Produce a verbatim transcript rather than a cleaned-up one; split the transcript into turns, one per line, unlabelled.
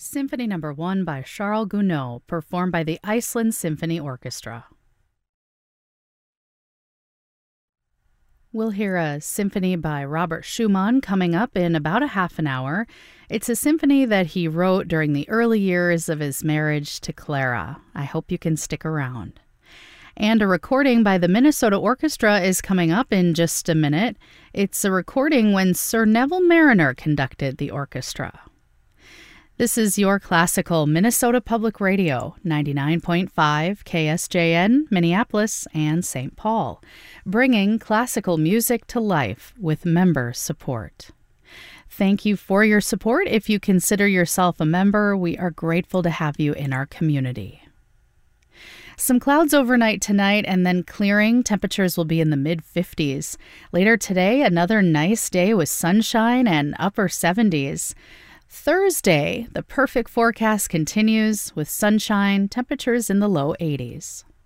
Symphony Number One by Charles Gounod, performed by the Iceland Symphony Orchestra. We'll hear a symphony by Robert Schumann coming up in about a half an hour. It's a symphony that he wrote during the early years of his marriage to Clara. I hope you can stick around. And a recording by the Minnesota Orchestra is coming up in just a minute. It's a recording when Sir Neville Marriner conducted the orchestra. This is your classical Minnesota Public Radio, ninety-nine point five K S J N, Minneapolis and Saint Paul, bringing classical music to life with member support. Thank you for your support. If you consider yourself a member, we are grateful to have you in our community. Some clouds overnight tonight and then clearing. Temperatures will be in the mid fifties. Later today, another nice day with sunshine and upper seventies. Thursday, the perfect forecast continues with sunshine, temperatures in the low eighties.